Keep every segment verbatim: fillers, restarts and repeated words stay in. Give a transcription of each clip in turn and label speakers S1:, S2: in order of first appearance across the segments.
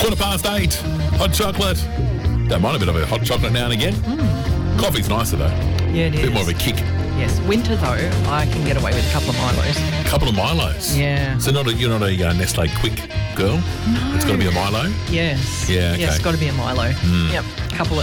S1: Quarter past eight. Hot chocolate. Don't mind a bit of a hot chocolate now and again. Mm. Coffee's nicer though.
S2: Yeah, it
S1: a
S2: is.
S1: bit more of a kick.
S2: Yes. Winter though, I can get away with a couple of Milos.
S1: A couple of Milos.
S2: Yeah.
S1: So not a, you're not a uh, Nestle Quick girl?
S2: No.
S1: It's got to be a Milo?
S2: Yes.
S1: Yeah, okay.
S2: Yes, it's got to be a Milo.
S1: Mm.
S2: Yep. A couple of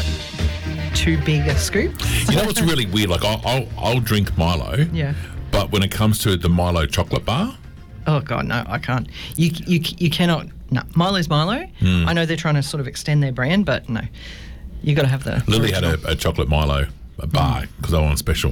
S2: too big a scoops.
S1: You know what's really weird? Like I'll, I'll, I'll drink Milo.
S2: Yeah.
S1: But when it comes to the Milo chocolate bar,
S2: Oh God, no, I can't. You you you cannot. No, Milo's Milo.
S1: Mm.
S2: I know they're trying to sort of extend their brand, but no, you got to have the.
S1: Lily had
S2: original.
S1: a, a chocolate Milo a bar because they were on special.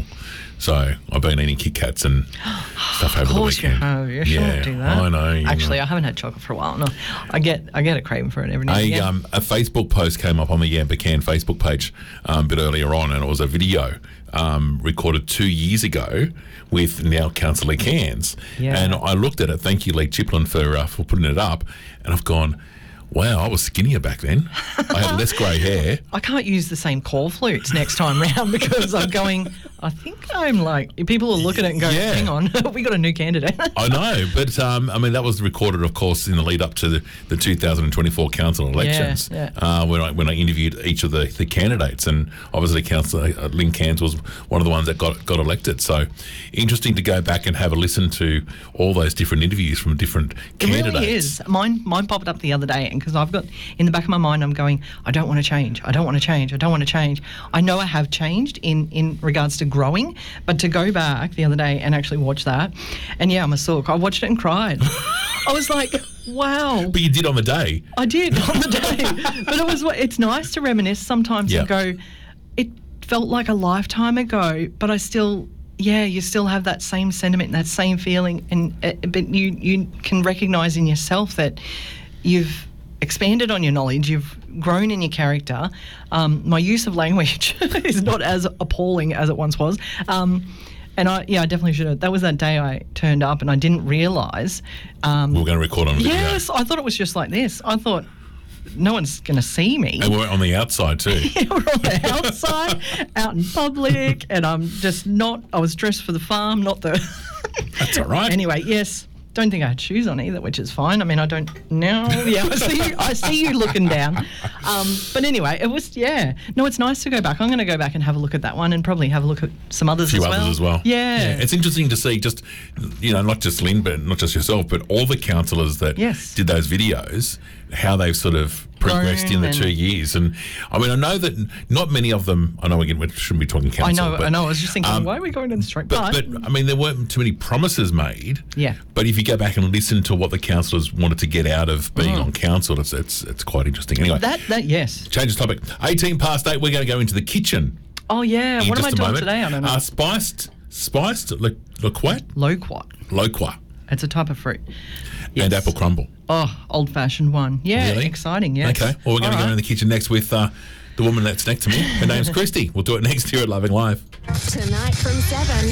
S1: So I've been eating Kit Kats and stuff over
S2: Of
S1: the
S2: course you
S1: weekend.
S2: have. You
S1: yeah,
S2: shouldn't do that.
S1: I know. you
S2: Actually,
S1: know.
S2: I haven't had chocolate for a while. No, I get I get a craving for it every now and
S1: A,
S2: again.
S1: um, a Facebook post came up on the Yamba Can Facebook page um, a bit earlier on, and it was a video um, recorded two years ago with now Councillor Cairns.
S2: Yeah.
S1: And I looked at it. Thank you, Lee Chiplin, for uh, for putting it up. And I've gone, wow, I was skinnier back then. I had less grey hair.
S2: I can't use the same call flutes next time round because I'm going, I think I'm like, people will look at it and go,
S1: Yeah.
S2: hang on, we got a new candidate.
S1: I know, but um, I mean that was recorded, of course, in the lead up to the, the two thousand twenty-four council elections.
S2: yeah.
S1: Uh, when I when I interviewed each of the, the candidates, and obviously Councillor uh, Lynn Cairns was one of the ones that got got elected. So interesting to go back and have a listen to all those different interviews from different
S2: It
S1: candidates.
S2: really is. Mine, mine popped up the other day, and because I've got in the back of my mind, I'm going, I don't want to change. I don't want to change. I don't want to change. I know I have changed in in regards to growing, but to go back the other day and actually watch that, and yeah, I'm a sook. I watched it and cried. I was like, wow.
S1: But you did on the day.
S2: I did on the day, but it was. It's nice to reminisce sometimes
S1: Yeah.
S2: and go. It felt like a lifetime ago, but I still. Yeah, you still have that same sentiment, that same feeling, and uh, but you you can recognise in yourself that you've expanded on your knowledge, you've grown in your character. Um, my use of language is not as appalling as it once was. Um, and I, yeah, I definitely should have. That was that day I turned up and I didn't realise. Um,
S1: We were going to record on video.
S2: yes, I thought it was just like this. I thought no one's going to see me.
S1: And we're on the outside too.
S2: Yeah, we're on the outside, out in public, and I'm just not. I was dressed for the farm, not the.
S1: That's all right.
S2: Anyway, yes. Don't think I had shoes on either, which is fine. I mean, I don't know. Yeah, I see you, I see you looking down. Um, but anyway, it was, yeah. No, it's nice to go back. I'm going to go back and have a look at that one and probably have a look at some others
S1: A few
S2: as well.
S1: others as well.
S2: Yeah.
S1: It's interesting to see just, you know, not just Lynn, but not just yourself, but all the councillors that
S2: Yes.
S1: did those videos, how they've sort of progressed in the
S2: Grown
S1: two
S2: and-
S1: years. And I mean, I know that not many of them, I know again, we shouldn't be talking council.
S2: I know,
S1: but,
S2: I know. I was just thinking,
S1: um,
S2: why are we going down the street?
S1: But, but I mean, there weren't too many promises made.
S2: Yeah.
S1: But if you go back and listen to what the councillors wanted to get out of being
S2: Mm.
S1: on council, it's, it's it's quite interesting. Anyway,
S2: that, that, yes.
S1: change the topic. eighteen past eight, we're going to go into the kitchen.
S2: Oh, yeah.
S1: in
S2: What am
S1: just
S2: I
S1: a
S2: doing
S1: moment.
S2: today? I don't know.
S1: Uh, spiced, spiced le, loquat,
S2: Loquat.
S1: loquat,
S2: It's a type of fruit. Yes.
S1: and apple crumble.
S2: Oh, old-fashioned one. Yeah,
S1: Really?
S2: exciting, yes.
S1: Okay, well, we're going to
S2: All
S1: go
S2: right.
S1: in the kitchen next with uh, the woman that's next to me. Her name's Christy. We'll do it next here at Loving Life.
S3: Tonight from seven.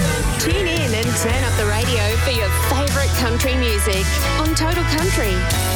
S3: Tune in and turn up the radio for your favourite country music on Total Country.